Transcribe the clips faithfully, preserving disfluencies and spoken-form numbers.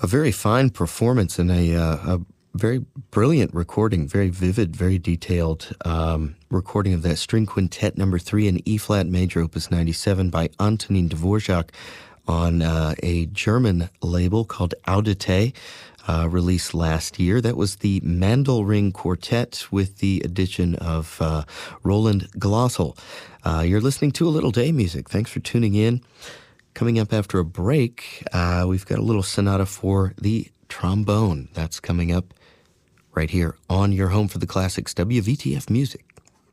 A very fine performance and a, uh, a very brilliant recording, very vivid, very detailed um, recording of that string quintet number three in E-flat major, opus ninety-seven by Antonin Dvorak on uh, a German label called Audite, uh, released last year. That was the Mandelring Quartet with the addition of uh, Roland Glossel. Uh, you're listening to A Little Day Music. Thanks for tuning in. Coming up after a break, uh, we've got a little sonata for the trombone. That's coming up right here on your home for the classics, W V T F Music.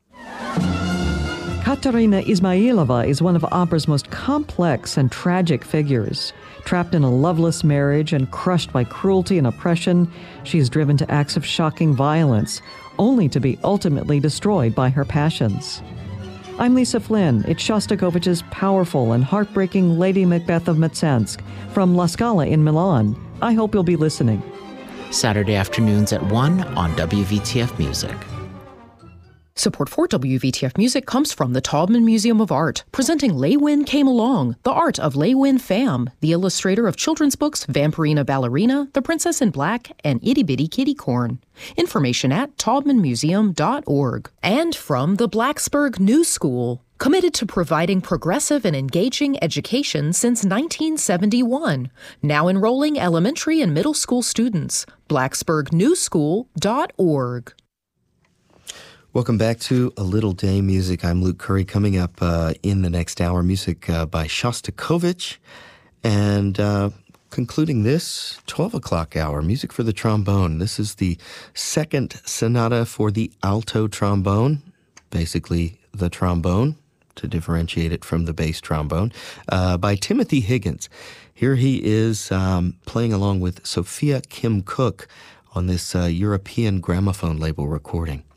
Katerina Ismailova is one of opera's most complex and tragic figures. Trapped in a loveless marriage and crushed by cruelty and oppression, she is driven to acts of shocking violence, only to be ultimately destroyed by her passions. I'm Lisa Flynn. It's Shostakovich's powerful and heartbreaking Lady Macbeth of Mtsensk from La Scala in Milan. I hope you'll be listening. Saturday afternoons at one on W V T F Music. Support for W V T F Music comes from the Taubman Museum of Art, presenting Lei Win Came Along, the art of Lei Win Pham, the illustrator of children's books Vampirina Ballerina, The Princess in Black, and Itty Bitty Kitty Corn. Information at taubman museum dot org. And from the Blacksburg New School, committed to providing progressive and engaging education since nineteen seventy-one. Now enrolling elementary and middle school students. blacksburg new school dot org. Welcome back to A Little Day Music. I'm Luke Curry. Coming up uh, in the next hour, music uh, by Shostakovich. And uh, concluding this twelve o'clock hour, music for the trombone. This is the second sonata for the alto trombone, basically the trombone, to differentiate it from the bass trombone, uh, by Timothy Higgins. Here he is um, playing along with Sophia Kim Cook on this uh, European gramophone label recording.